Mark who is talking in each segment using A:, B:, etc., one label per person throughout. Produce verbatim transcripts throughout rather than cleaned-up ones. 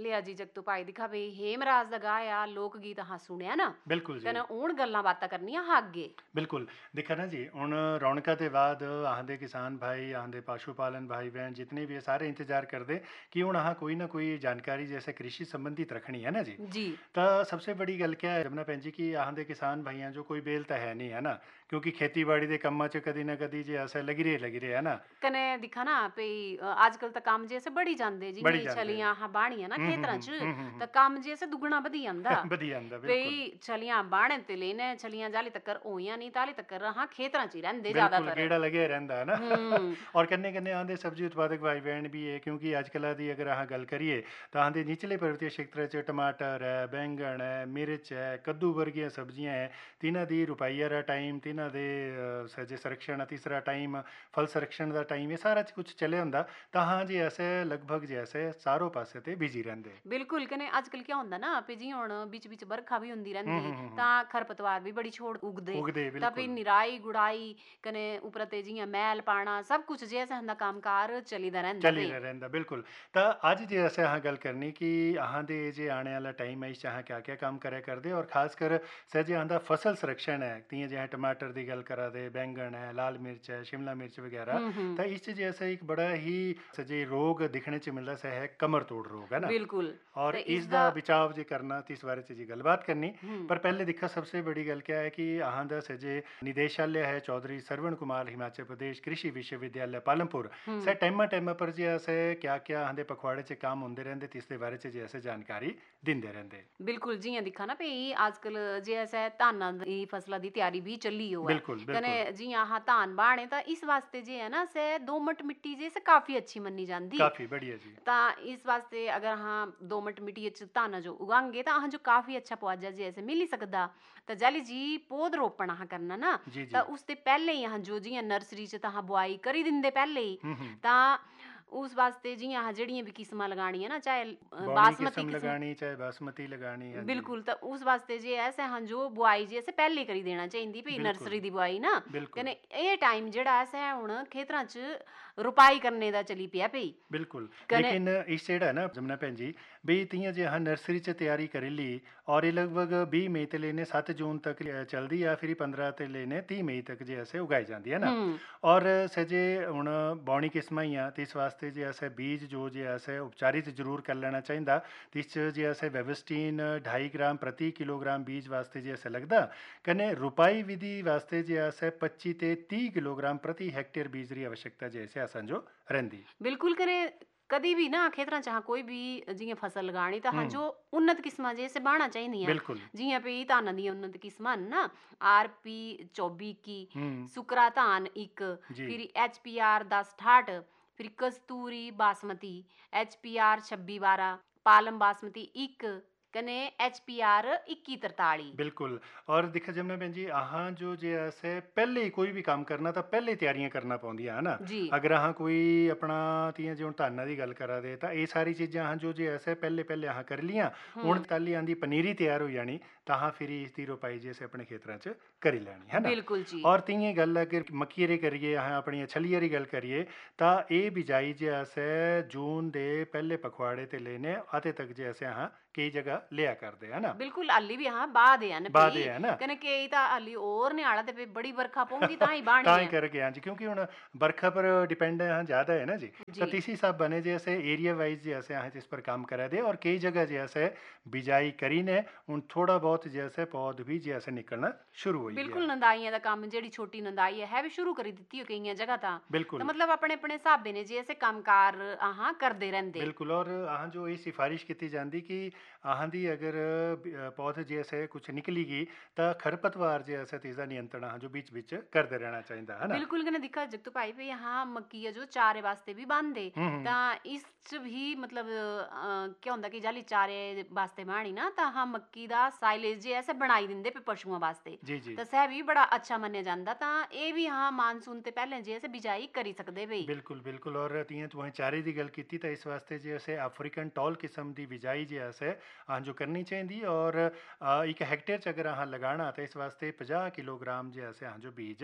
A: ਲਿਆ ਜੀ ਜਗਤੂ ਭਾਈ ਦਿਖਾ ਵੀ ਹੇਮਰਾਜ ਦਾ ਗਾਇਆ ਲੋਕ ਗੀਤ ਹਾਂ ਸੁਣਿਆ ਨਾ
B: ਬਿਲकुल जी
A: ਕਹਿੰਦਾ ਹੁਣ ਗੱਲਾਂ ਬਾਤਾਂ ਕਰਨੀਆਂ ਅੱਗੇ
B: बिल्कुल देखा ना जी ਹੁਣ ਰੌਣਕਾਂ ਦੇ ਬਾਅਦ ਆਹ ਦੇ ਕਿਸਾਨ भाई आह दे पशु पालन भाई बहन जितने भी है सारे इंतजार करते कि ਹੁਣ आह कोई ना कोई जानकारी जैसे कृषि संबंधित रखनी है ना जी
A: जी
B: ਤਾਂ सबसे बड़ी गल क्या है जमुना भैन जी कि आह ਦੇ ਕਿਸਾਨ ਭਾਈਆਂ ਜੋ ਕੋਈ ਬੇਲ ਤਾਂ ਹੈ ਨਹੀਂ ਹੈ ਨਾ ਕਿਉਂਕਿ ਖੇਤੀਬਾੜੀ ਦੇ ਕੰਮਾਂ 'ਚ ਕਦੀ ਨਾ ਕਦੀ ਜੇ ਐਸਾ ਲੱਗੀ ਰਹੇ ਲੱਗੀ ਰਹੇ ਹੈ ਨਾ
A: ਕਨੇ ਦਿਖਾ ਨਾ ਵੀ ਅੱਜ ਕੱਲ ਤਾਂ ਕੰਮ ਜੈਸੇ ਬੜੀ ਜਾਂਦੇ ਜੀ
B: ਬੜੀ
A: ਨਹੀਂ
B: ਜਾਂਦੇ।
A: ਛਲੀਆਂ ਹਾਂ ਬਾਣੀਆਂ ਨਾ
B: ਹੂੰ, ਹੂੰ,
A: ਖੇਤਰਾਂ 'ਚ
B: ਹੂੰ, ਹੂੰ,
A: ਤਾਂ ਕੰਮ ਜੈਸੇ ਦੁੱਗਣਾ ਵਧੀ ਜਾਂਦਾ
B: ਵਧੀ ਜਾਂਦਾ ਬਿਲਕੁਲ
A: ਵੀ ਛਲੀਆਂ ਬਾਣਨ ਤੇ ਲੈਨੇ ਛਲੀਆਂ ਜਾਲੀ ਤੱਕਰ ਹੋਈਆਂ ਨਹੀਂ ਤਾਲੀ ਤੱਕਰ ਹਾਂ ਖੇਤਰਾਂ 'ਚ ਹੀ ਰਹਿੰਦੇ
B: ਬਿਲਕੁਲ
A: ਜ਼ਿਆਦਾਤਰ
B: ਗੇੜਾ ਲੱਗਿਆ ਰਹਿੰਦਾ ਹੈ ਨਾ
A: ਹੂੰ
B: ਔਰ ਕੰਨੇ ਕੰਨੇ ਆਂਦੇ ਸਬਜ਼ੀ ਉਤਪਾਦਕ ਭਾਈ ਬਹਿਣ ਵੀ ਹੈ ਕਿਉਂਕਿ ਅੱਜ ਕੱਲ੍ਹ ਦੀ ਅਗਰ ਆਹ ਗੱਲ ਕਰੀਏ ਤਾਂ ਆਂਦੇ ਨਿਚਲੇ ਪਰਵਤੀ ਖੇਤਰ 'ਚ ਟਮਾਟਰ ਹੈ ਬੈਂਗਣ ਹੈ ਮਿਰਚ ਹੈ ਕੱਦੂ ਵਰਗੀਆਂ ਸਬਜ਼ੀਆਂ ਹੈ ਤਿੰਨਾਂ ਦੀ ਰੁਪਈਆ ਦਾ ਟਾਈਮ ਤਿੰਨਾਂ ਦੇ ਅ, ਸਜੇ ਸੰਰक्षण ਤੀਸਰਾ ਟਾਈਮ ਫਲ ਸੰਰक्षण ਦਾ ਟਾਈਮ ਇਹ ਸਾਰਾ ਕੁਝ ਚੱਲਿਆ ਹੁੰਦਾ ਤਾਂ ਹਾਂ ਜੀ ਐਸੇ ਲਗਭਗ ਜੈਸੇ ਚਾਰੋਂ ਪਾਸੇ ਤੇ ਬਿਜੀ ਰਹਿੰਦੇ
A: ਬਿਲਕੁਲ ਕਨੇ ਅੱਜ ਕੱਲ ਕੀ ਹੁੰਦਾ ਨਾ ਵੀ ਜੀ ਹੁਣ ਵਿੱਚ ਵਿੱਚ ਬਰਖਾ ਵੀ ਹੁੰਦੀ
B: ਹੂੰ,
A: ਰਹਿੰਦੀ
B: ਹੂੰ, ਹੂੰ, ਹੂੰ।
A: ਤਾਂ ਖਰਪਤਵਾਰ ਵੀ ਬੜੀ ਛੋੜ ਉਗਦੇ
B: ਉਗਦੇ
A: ਤਾਂ ਫਿਰ
B: ਬਿਲਕੁਲ
A: ਨਿਰਾਈ ਗੁੜਾਈ ਕਨੇ ਉਪਰ ਤੇ ਜੀਆਂ ਮੈਲ ਪਾਣਾ ਸਭ ਕੁਝ ਜੈਸਾ ਹੁੰਦਾ ਕੰਮਕਾਰ ਚੱਲੀਦਾ ਰਹਿੰਦਾ
B: ਚੱਲੀ
A: ਵੀ
B: ਰਹਿੰਦਾ ਬਿਲਕੁਲ ਤਾਂ ਅੱਜ ਜੇ ਅਸੀਂ ਆਹ ਗੱਲ ਕਰਨੀ ਕਿ ਆਹਾਂ ਦੇ ਜੇ ਆਣੇ ਵਾਲਾ ਟਾਈਮ ਹੈ ਇਸ 'ਚ ਆਹ ਕਿਆ ਕਿਆ ਕੰਮ ਕਰਿਆ ਕਰਦੇ ਔਰ ਖਾਸ ਕਰ ਸਹਿਜੇ ਆਂਦਾ ਫਸਲ ਸੰਰक्षण ਹੈ ਤੀਆਂ ਜਿਹਾ ਟਮਾਟਰ ਦੀ ਗੱਲ ਕਰਾ ਦੇ ਬੈਂਗਣ ਹੈ ਲਾਲ ਮਿਰਚ ਹੈ शिमला मिर्च वगैरह
A: ਹੂੰ ਹੂੰ
B: ਤਾਂ ਇਸ 'ਚ जैसे एक बड़ा ही सजे रोग दिखने च मिलता सा है कमर तोड़ रोग है ना
A: ਬਿਲਕੁਲ
B: और
A: ਤੇ
B: इस दा बचाव जे करना तो इस बारे च जी गलबात करनी
A: ਹੂੰ
B: पर पहले देखा सबसे बड़ी गल क्या है कि आहां दा सजे निदेशालय है चौधरी सरवण कुमार हिमाचल प्रदेश कृषि विश्वविद्यालय पालमपुर
A: ਹੂੰ
B: से टाइमा टाइमा पर जे ऐसे क्या क्या आहां दे पखवाड़े च काम होंदे रहंदे तो इसके बारे च जे ऐसे जानकारी दिंदे रहंदे
A: ਬਿਲਕੁਲ ਜੀਆਂ ਦਿਖਾ ਨਾ ਭਈ ਅੱਜ ਕੱਲ ਜੇ ਐਸਾ ਧਾਨਾਂ ਦੀ ਫਸਲਾਂ ਦੀ ਤਿਆਰੀ ਵੀ ਚੱਲੀ ਹੋ ਹੈ
B: बिल्कुल
A: ਕਨੇ
B: बिल्कुल
A: ਜੀਆਂ ਹਾਂ ਧਾਨ ਬਾਣੇ ਤਾਂ ਇਸ ਵਾਸਤੇ ਜੇ ਹੈ ਨਾ ਸੇ ਦੋਮਟ ਮਿੱਟੀ ਜੇ ਸੇ ਕਾਫੀ ਅੱਛੀ ਮੰਨੀ ਜਾਂਦੀ
B: काफी बढ़िया जी
A: ਤਾਂ ਇਸ ਵਾਸਤੇ ਅਗਰ ਹਾਂ ਦੋਮਟ ਮਿੱਟੀ ਵਿੱਚ ਧਾਨਾ ਜੋ ਉਗਾਂਗੇ ਤਾਂ ਹਾਂ ਜੋ ਕਾਫੀ ਅੱਛਾ ਪੌਜਾ ਜੇ ਐਸੇ ਮਿਲ ਹੀ ਸਕਦਾ ਤਾਂ ਜਾਲੀ ਜੀ ਪੌਦ ਰੋਪਣ ਹਾਂ ਕਰਨਾ ਨਾ
B: जी जी
A: ਤਾਂ ਉਸ ਤੇ ਪਹਿਲੇ ਹੀ ਹਾਂ ਜੋ ਜੀਆਂ ਨਰਸਰੀ ਚ ਤਾਂ ਹਾਂ ਬੁਆਈ ਕਰੀ ਦਿੰਦੇ ਪਹਿਲੇ ਹੀ
B: हम्म हम्म
A: ਤਾਂ ਉਸ ਵਾਸਤੇ ਜੀਆਂ ਹਾਂ ਜਿਹੜੀਆਂ ਵੀ ਕਿਸਮਾਂ ਲਗਾਣੀਆਂ ਨਾ ਚਾਹੇ ਅ,
B: बौनी
A: ਬਾਸਮਤੀ
B: किस्म
A: ਕਿਸਮ
B: लगानी चाहे बासमती लगानी हाँ जी
A: ਬਿਲकुल ਤਾਂ ਉਸ ਵਾਸਤੇ ਜੇ ਐਸੇ ਹਾਂ ਜੋ ਬੁਆਈ ਜੇ ਐਸੇ ਪਹਿਲੇ ਕਰੀ ਦੇਣਾ ਚਾਹੀਦੀ ਭਈ
B: ਬਿਲਕੁਲ
A: ਨਰਸਰੀ ਦੀ ਬੁਆਈ ਨਾ
B: ਬਿਲकुल
A: ਕਹਿੰਦੇ ਇਹ ਟਾਈਮ ਜਿਹੜਾ ਐਸਾ ਹੁਣ ਖੇਤਰਾਂ 'ਚ ਰੁਪਾਈ ਕਰਨੇ ਦਾ ਚਲੀ ਪਿਆ ਭਈ
B: बिल्कुल
A: कने
B: लेकिन इस जेड़ा है ना जमुना भैन जी भी तियां जे हाँ नर्सरी च तैयारी करी ली और ये लगभग बीस मई ते लेने सत्त जून तक अ, चलदी या फिर पंद्रह ते लेने तीस मई तक जे ऐसे उगाई जाती है ना
A: ਹੂੰ
B: और सजे हुण बौनी किस्मां ही आ तो इस वास्ते जे ऐसे बीज जो जे ऐसे उपचारित जरूर कर लेना चाहिए तो इस च जे ऐसे वेबस्टीन ढाई ग्राम प्रति किलोग्राम बीज वास्ते जे ऐसे लगदा कने रुपाई विधि वास्ते जे ऐसे पच्चीस ते तीस किलोग्राम प्रति हेक्टेयर बीज की आवश्यकता जे ऐसे असांजो रहंदी
A: ਬਿਲਕੁਲ ਕਰੇ ਕਦੀ ਵੀ ਨਾ ਖੇਤਰਾਂ 'ਚ ਹਾਂ ਕੋਈ ਵੀ ਜਿਹੀਆਂ ਫਸਲ ਲਗਾਣੀ ਤਾਂ ਹਾਂ
B: ਹੂੰ
A: ਜੋ ਉન્નਤ ਕਿਸਮਾਂ ਜੇ ਸੇ ਬਾਣਾ ਚਾਹੀਦੀਆਂ
B: बिल्कुल
A: ਜਿਹੀਆਂ ਪਈ ਧਾਨਾਂ ਦੀਆਂ ਉન્નਤ ਕਿਸਮਾਂ ਹਨ ਨਾ ਆਰ ਪੀ ਚੌਬੀ ਇੱਕੀ
B: हम्म
A: ਸੁਕਰਾ ਧਾਨ ਇੱਕ
B: जी
A: ਫਿਰ ਐਚ ਪੀ ਆਰ ਦਸ ਅਠਾਹਠ ਫਿਰ ਕਸਤੂਰੀ ਬਾਸਮਤੀ ਐਚ ਪੀ ਆਰ ਛੱਬੀ ਬਾਰਾਂ ਪਾਲਮ ਬਾਸਮਤੀ ਇੱਕ ਕਨੇ ਐਚ ਪੀ ਆਰ ਇੱਕੀ ਤਰਤਾਲੀ
B: बिल्कुल और देखा जमुना भैन जी आहां जो जे ऐसे पहले ही कोई भी काम करना तो पहले ही तैयारियां करना पौंदियां है ना
A: ਜੀ
B: अगर आहां कोई अपना तियां जो धाना की गल करा दे तो ये सारी चीज़ां आहां जो जे ऐसे पहले पहले आहां कर लियां
A: हम्म।
B: हुण कल ही आंदी पनीरी तैयार हो जानी तो आहां फिर इसकी रोपाई जे ऐसे अपने खेतरां च करी लैनी है ना
A: ਬਿਲਕੁਲ ਜੀ
B: और तियां गल अगर मक्की दी करिए आहां अपनी छलिया दी गल करिए तो ये बिजाई जे ऐसे जून दे पहले पखवाड़े ते लेने अते तक जे ऐसे आहां कई जगह लिया करदे है ना
A: ਬਿਲਕੁਲ ਹਾਲੀ ਵੀ ਹਾਂ ਬਾਅਦ ਹਨ
B: ਬਾਅਦ
A: ਭਈ
B: ਹੈ ਨਾ
A: ਕਨੇ ਕਈ ਤਾਂ ਹਾਲੀ ਹੋਰ ਨਿਆਲਾ ਤੇ ਵੀ ਬੜੀ ਵਰਖਾ ਪਊਗੀ ਤਾਂ ਹੀ ਬਾਣੀ
B: ਤਾਂ ਹੀ
A: ਹੈ
B: करके हाँ जी क्योंकि हुण बरखा पर डिपेंड यहाँ ज़्यादा है ना जी तो
A: जी
B: तीस हिसाब बने जैसे एरिया वाइज जैसे यहाँ इस पर काम करा दे और कई जगह जैसे बिजाई करी ने उन थोड़ा बहुत जैसे पौध भी जैसे निकलना शुरू हुई
A: ਬਿਲਕੁਲ
B: है
A: ਨੰਦਾਈਆਂ ਦਾ ਕੰਮ ਜਿਹੜੀ ਛੋਟੀ ਨੰਦਾਈ ਹੈ ਹੈ ਵੀ ਸ਼ੁਰੂ ਕਰੀ ਦਿੱਤੀ ਹੋ ਕਈਆਂ ਜਗ੍ਹਾ ਤਾਂ ਤਾਂ
B: बिल्कुल
A: ਮਤਲਬ ਆਪਣੇ ਆਪਣੇ ਹਿਸਾਬੇ ਨੇ ਜੇ ਐਸੇ ਕੰਮਕਾਰ ਆਹਾਂ ਕਰਦੇ ਰਹਿੰਦੇ
B: बिल्कुल और अहाँ जो ये सिफारिश की जाती कि अहाँ दी अगर अ, पौध जैसे कुछ निकलेगी तो खरपतवार जैसे तीसरा नियंत्रण अहाँ जो बीच बीच करते रहना चाहिए है ना
A: ਬਿਲਕੁਲ ਕਨੇ ਦਿਖਾ ਜਗਤੂ ਭਾਈ ਵੀ ਹਾਂ ਮੱਕੀ ਆ ਜੋ ਚਾਰੇ ਵਾਸਤੇ ਵੀ ਬੰਦੇ
B: हम्म हम्म,
A: ਤਾਂ ਇਸ ਚ ਵੀ ਮਤਲਬ ਅਹ, ਕੀ ਹੁੰਦਾ ਕਿ ਜਾਲੀ ਚਾਰੇ ਵਾਸਤੇ ਬਾਣੀ ਨਾ ਤਾਂ ਹਾਂ ਮੱਕੀ ਦਾ ਸਾਈਲੇਜ ਜੇ ਐਸੇ ਬਣਾਈ ਦਿੰਦੇ ਪਏ ਪਸ਼ੂਆਂ ਵਾਸਤੇ
B: जी जी
A: ਤਾਂ ਸਹਿ ਵੀ ਬੜਾ ਅੱਛਾ ਮੰਨਿਆ ਜਾਂਦਾ ਤਾਂ ਇਹ ਵੀ ਹਾਂ ਮਾਨਸੂਨ ਤੇ ਪਹਿਲੇ ਜੇ ਐਸੇ ਬਿਜਾਈ ਕਰੀ ਸਕਦੇ ਬਈ
B: बिल्कुल बिल्कुल और तियां तुसें चारे की गल की तो इस वास्ते जो असें अफ्रीकन टॉल किस्म की बिजाई जो असें अहाँ जो करनी चाहिए और अ, एक हैक्टेयर च अगर अहाँ लगाना तो इस वास्ते पचास किलोग्राम जो असें अहाँ जो बीज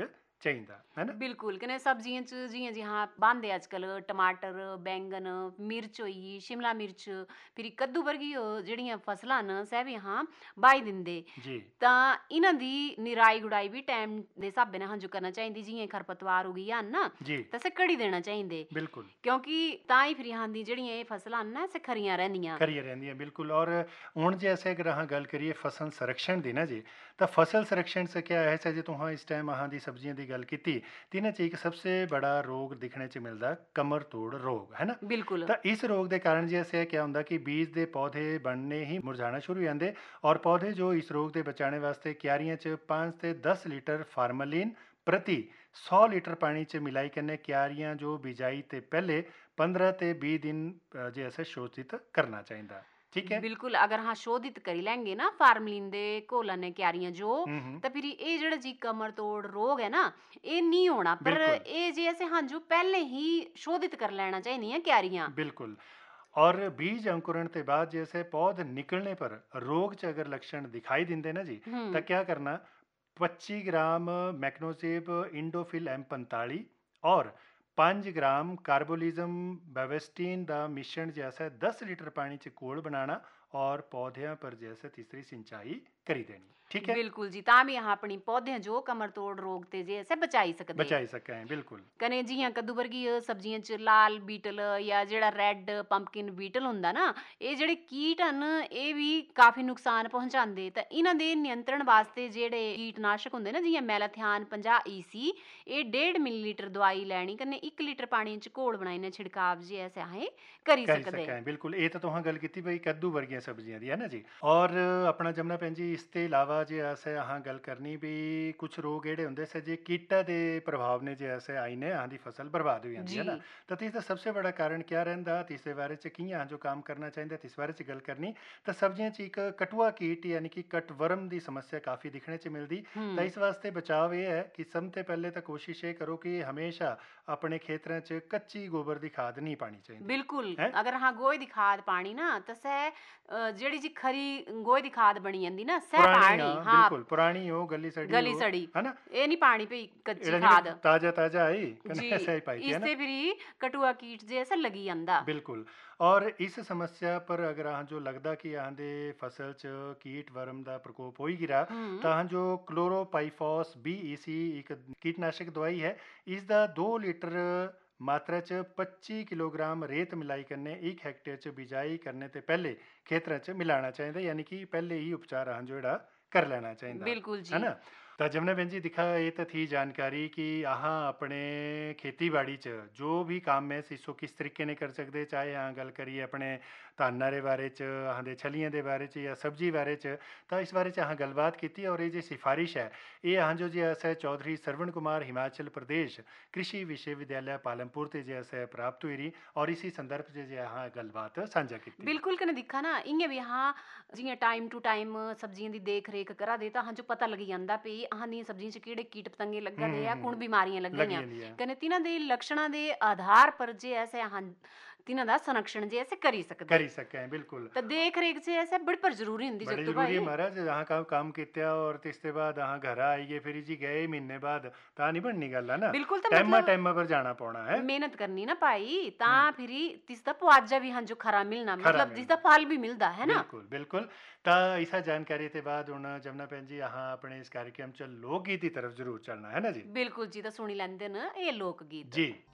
B: ਚਾਹੀਦਾ ਹੈ ਨਾ।
A: ਬਿਲਕੁਲ ਕਨੇ ਸਬਜ਼ੀਆਂ ਚ ਜਿਹੀਆਂ ਜੀ ਹਾਂ ਬਣਦੇ ਅੱਜ ਕੱਲ ਟਮਾਟਰ ਬੈਂਗਨ ਮਿਰਚ ਹੋਈ ਸ਼ਿਮਲਾ ਮਿਰਚ ਫਿਰ ਕੱਦੂ ਵਰਗੀ ਉਹ ਜਿਹੜੀਆਂ ਫਸਲਾਂ ਨੇ ਸਹਿ ਵੀ ਹਾਂ ਬਾਈ ਦਿੰਦੇ
B: ਜੀ
A: ਤਾਂ ਇਹਨਾਂ ਦੀ ਨਿਰਾਈ ਗੁਡਾਈ ਵੀ ਟਾਈਮ ਦੇ ਹਿਸਾਬੇ ਨਾਲ ਹੰਜੂ ਕਰਨਾ ਚਾਹੀਦੀ ਜਿਵੇਂ ਖਰਪਤਵਾਰ ਹੋ ਗਈ ਹਨ ਨਾ
B: ਜੀ
A: ਤਾਂ ਸੇ ਕੜੀ ਦੇਣਾ ਚਾਹੀਦੇ
B: ਬਿਲਕੁਲ
A: ਕਿਉਂਕਿ ਤਾਂ ਹੀ ਫਿਰ ਹਾਂ ਦੀ ਜਿਹੜੀਆਂ ਇਹ ਫਸਲਾਂ ਨੇ ਨਾ ਸੇ ਖਰੀਆਂ ਰਹਿੰਦੀਆਂ
B: ਖਰੀਆਂ ਰਹਿੰਦੀਆਂ ਬਿਲकुल। और ਹੁਣ ਜੇ ਅਸੀਂ ਅਗਰ ਹਾਂ ਗੱਲ ਕਰੀਏ ਫਸਲ ਸੰਰक्षण ਦੀ ਨਾ ਜੀ ਤਾਂ ਫਸਲ ਸੰरक्षण से क्या है सर, जे तुहां इस टाइम अहां दी सब्जियां दी गल कीती ते इन्हां च एक सबसे बड़ा रोग दिखने च मिलदा कमर तोड़ रोग है ना।
A: ਬਿਲਕੁਲ
B: ਤਾਂ ਇਸ ਰੋਗ ਦੇ ਕਾਰਨ ਜੇ ਅਸੀਂ ਕਿਹਾ ਹੁੰਦਾ ਕਿ ਬੀਜ ਦੇ ਪੌਦੇ ਬਣਨੇ ਹੀ ਮੁਰਝਾਣਾ ਸ਼ੁਰੂ ਹੋ ਜਾਂਦੇ ਔਰ ਪੌਦੇ ਜੋ ਇਸ ਰੋਗ ਦੇ ਬਚਾਣੇ ਵਾਸਤੇ ਕਿਆਰੀਆਂ 'ਚ ਪੰਜ ਤੇ ਦਸ ਲੀਟਰ ਫਾਰਮਲੀਨ ਪ੍ਰਤੀ ਸੌ ਲੀਟਰ ਪਾਣੀ 'ਚ ਮਿਲਾਈ ਕਰਨੇ ਕਿਆਰੀਆਂ ਜੋ ਬਿਜਾਈ ਤੇ ਪਹਿਲੇ ਪੰਦਰਾਂ ਤੇ ਵੀਹ ਦਿਨ ਅ, ਜੇ ਅਸੀਂ ਸ਼ੋਸ਼ਿਤ ਕਰਨਾ ਚਾਹੀਦਾ। ਠੀਕ ਹੈ।
A: ਬਿਲਕੁਲ ਅਗਰ ਹਾਂ ਸ਼ੋਧਿਤ ਕਰੀ ਲੈਂਗੇ ਨਾ ਫਾਰਮਲਿਨ ਦੇ ਘੋਲਾਂ ਨੇ ਕਿਆਰੀਆਂ ਜੋ
B: ਹੂੰ ਹੂੰ
A: ਤਾਂ ਫਿਰ ਇਹ ਜਿਹੜਾ ਜੀ ਕਮਰ ਤੋੜ ਰੋਗ ਹੈ ਨਾ ਇਹ ਨਹੀਂ ਹੋਣਾ ਪਰ
B: ਬਿਲਕੁਲ
A: ਇਹ ਜੇ ਅਸੀਂ ਹਾਂਜੂ ਪਹਿਲੇ ਹੀ ਸ਼ੋਧਿਤ ਕਰ ਲੈਣਾ ਚਾਹੀਦੀਆਂ ਕਿਆਰੀਆਂ
B: बिल्कुल। और बीज अंकुरण के बाद जैसे पौध निकलने पर रोग च अगर लक्षण दिखाई देंगे ना जी
A: ਹੂੰ
B: तो क्या करना, पच्चीस ग्राम मैग्नोजेब इंडोफिल एम पैंताली और पाँच ग्राम कार्बोलिज्म बेवेस्टीन का मिश्रण जैसा दस लीटर पानी च घोल बनाना और पौधों पर जैसे तीसरी सिंचाई करी देनी। ठीक है।
A: ਬਿਲਕੁਲ ਜੀ ਤਾਂ ਵੀ ਹਾਂ ਆਪਣੀ ਪੌਦਿਆਂ ਜੋ ਕਮਰ ਤੋੜ ਰੋਗ ਤੇ ਜੇ ਅਸੀਂ ਬਚਾਈ ਸਕਦੇ
B: बचाई सकें बिल्कुल।
A: ਕਨੇ ਜੀਆਂ ਕੱਦੂ ਵਰਗੀ ਅ, ਸਬਜ਼ੀਆਂ ਚ ਲਾਲ ਬੀਟਲ ਜਾਂ ਜਿਹੜਾ ਰੈੱਡ ਪੰਪਕਿਨ ਬੀਟਲ ਹੁੰਦਾ ਨਾ ਇਹ ਜਿਹੜੇ ਕੀਟ ਹਨ ਇਹ ਵੀ ਕਾਫੀ ਨੁਕਸਾਨ ਪਹੁੰਚਾਉਂਦੇ ਤਾਂ ਇਹਨਾਂ ਦੇ ਨਿਯੰਤਰਣ ਵਾਸਤੇ ਜਿਹੜੇ ਕੀਟਨਾਸ਼ਕ ਹੁੰਦੇ ਨਾ ਜਿਵੇਂ ਮੈਲਾਥਿਆਨ ਪੰਜਾਹ ਈਸੀ ਇਹ ਡੇਢ ਮਿਲੀਲੀਟਰ ਦਵਾਈ ਲੈਣੀ ਕਨੇ ਇੱਕ ਲੀਟਰ ਪਾਣੀ ਚ ਘੋਲ ਬਣਾਈ ਨੇ ਛਿੜਕਾਵ ਜੀ ਐਸੇ ਹੈ ਕਰੀ
B: कर
A: ਸਕਦੇ
B: सकें बिल्कुल। ये तो तुहां गल कीती बई कद्दू वर्गियां सब्जियां दी है ना जी। और अपना जमुना भैन जी इस ते इलावा जे असें अहां गल करनी भी कुछ रोग जेह्ड़े हुंदे से जे कीटा दे प्रभाव ने जे असें आई ने अहां दी फसल बर्बाद हो जांदी है ना।
A: जी
B: तो इसदा सबसे बड़ा कारण क्या रहिंदा ते इसदे बारे च कि'यां जो काम करना चाहिदा ते इस बारे च गल करनी तो सब्जियां च एक कटुआ कीट यानी कि कटवर्म दी समस्या काफ़ी दिखने च मिलदी। तो
A: हम्म
B: इस वास्ते बचाव ये है कि सब ते पहले तो कोशिश ये करो कि हमेशा अपने खेतरां च कच्ची गोबर दी खाद नहीं पानी चाहिदी
A: ਬਿਲਕੁਲ
B: है।
A: ਅਗਰ ਹਾਂ ਗੋਹੇ ਦੀ ਖਾਦ ਪਾਣੀ ਨਾ ਤਾਂ ਸਹਿ ਅ, ਜਿਹੜੀ ਜੀ ਖਰੀ ਗੋਹੇ ਦੀ ਖਾਦ ਬਣੀ ਜਾਂਦੀ ਨਾ ਸਹਿ
B: पुरानी
A: ਪਾਣੀ
B: हाँ
A: ਹਾਂ
B: बिल्कुल पुरानी हो गली सड़ी
A: ਗਲੀ
B: हो
A: ਸੜੀ
B: है ना।
A: ਇਹ ਨਹੀਂ ਪਾਣੀ ਪਈ ਕੱਚੀ
B: एड़ा
A: ਖਾਦ
B: जेह्ड़ा ताजा ताजा आई कन्नै
A: जी
B: ऐसा ही पाई थी है ना।
A: इससे फिर ही कटुआ कीट जैसा लगी ਜਾਂਦਾ
B: बिल्कुल। और इस समस्या पर अगर अहां जो लगदा कि अहां दे फसल च कीट वर्म दा प्रकोप हो ही गिरा
A: ਹੂੰ
B: तो अहां जो क्लोरोपाइफॉस बी ई सी एक कीटनाशक दवाई है इसदा दो लीटर मात्रा च पच्ची किलोग्राम रेत मिलाई करने एक हेक्टेयर च बिजाई करने ते पहले खेतरां च मिलाना चाहिए यानी कि पहले ही उपचार अहां जो जेह्ड़ा कर लेना चाहिए
A: बिल्कुल
B: है
A: जी
B: ना। ਤਾਂ ਜਮਨਾ ਭੈਣ ਜੀ ਦਿਖਾ ਇਹ ਤਾਂ ਥੀ ਜਾਣਕਾਰੀ ਕਿ ਆਹਾਂ ਆਪਣੇ ਖੇਤੀਬਾੜੀ 'ਚ ਜੋ ਵੀ ਕੰਮ ਹੈ ਸਿਸੋ ਕਿਸ ਤਰੀਕੇ ਨੇ ਕਰ ਸਕਦੇ ਚਾਹੇ ਹਾਂ ਗੱਲ ਕਰੀਏ ਆਪਣੇ ਧਾਨਾਂ ਦੇ ਬਾਰੇ 'ਚ ਆਹਾਂ ਦੇ ਛਲੀਆਂ ਦੇ ਬਾਰੇ 'ਚ ਜਾਂ ਸਬਜ਼ੀ ਬਾਰੇ 'ਚ ਤਾਂ ਇਸ ਬਾਰੇ 'ਚ ਆਹਾਂ ਗੱਲਬਾਤ ਕੀਤੀ ਔਰ ਇਹ ਜੇ ਸਿਫਾਰਿਸ਼ ਹੈ ਇਹ ਆਹਾਂ ਜੋ ਜੇ ਅਸੈ ਚੌਧਰੀ ਸਰਵਣ ਕੁਮਾਰ हिमाचल प्रदेश कृषि विश्वविद्यालय पालमपुर ते जे असें प्राप्त हुई रही और इसी संदर्भ 'ਚ जे आਹਾਂ ਗੱਲਬਾਤ ਸਾਂਝਾ ਕੀਤੀ।
A: ਬਿਲਕੁਲ ਕਨੇ ਦਿਖਾ ਨਾ ਇੰਗੇ ਵੀ ਹਾਂ ਜਿਵੇਂ ਟਾਈਮ ਟੂ ਟਾਈਮ ਸਬਜ਼ੀਆਂ ਦੀ ਦੇਖ ਰੇਖ ਕਰਾ ਦੇ ਤਾਂ ਹਾਂ ਜੋ ਪਤਾ ਲੱਗ ਜਾਂਦਾ ਵੀ ਆਹਾਂ ਦੀਆਂ ਸਬਜ਼ੀਆਂ 'ਚ ਕਿਹੜੇ ਕੀਟ ਪਤੰਗੇ ਲੱਗਾ ਦੇ ਆ ਕੁਣ ਬਿਮਾਰੀਆਂ
B: ਲੱਗ
A: ਲੱਗੀਆਂ
B: ਜਾਂਦੀਆਂ
A: ਕਨੇ ਤਿਨਾਂ ਦੇ ਲੱਛਣਾਂ ਦੇ ਆਧਾਰ ਪਰ ਜੇ ਐਸੇ ਹਾਂ ਤਿਨਾਂ ਦਾ ਸੰਰक्षण ਜੇ ਐਸੇ ਕਰੀ ਸਕਦੇ
B: ਕਰੀ ਸकें बिल्कुल।
A: ਤਾਂ ਦੇਖ ਰੇਖ ਜੇ ਐਸੇ ਬੜੀ ਪਰ ਜ਼ਰੂਰੀ ਹੁੰਦੀ
B: बड़े
A: जग तो
B: जरूरी है
A: भाई
B: महाराज जहाँ काम काम किया और तिसते बाद अहाँ घर आइए फिर जी गए महीने बाद ता नहीं बननी गल है ना।
A: ਬਿਲਕੁਲ ਤਾਂ
B: टाइमा
A: ਮਤਲਬ
B: टाइमा पर जाना पौना है।
A: ਮਿਹਨਤ ਕਰਨੀ ਨਾ ਭਾਈ ਤਾਂ ਫਿਰ ਹੀ ਤਿਸ ਦਾ ਪੁਆਜਾ ਵੀ ਹਾਂ ਜੋ ਖਰਾ ਮਿਲਣਾ
B: खरा
A: ਮਤਲਬ ਜਿਸ
B: मिलना।
A: ਦਾ ਫਲ ਵੀ ਮਿਲਦਾ ਹੈ ਨਾ
B: बिल्कुल बिल्कुल। ਤਾਂ ਇਸਾ ਜਾਣਕਾਰੀ ਤੇ ਬਾਅਦ ਹੁਣ ਜਮਨਾ ਭੈਣ ਜੀ ਆਹਾਂ ਆਪਣੇ ਇਸ ਕਾਰਜਕ੍ਰਮ ਚ ਲੋਕ ਗੀਤ ਦੀ ਤਰਫ ਜ਼ਰੂਰ ਚੱਲਣਾ ਹੈ ਨਾ ਜੀ।
A: ਬਿਲਕੁਲ ਜੀ ਤਾਂ ਸੁਣੀ ਲੈਂਦੇ ਨੇ ਇਹ ਲੋਕ ਗੀਤ
B: ਜੀ।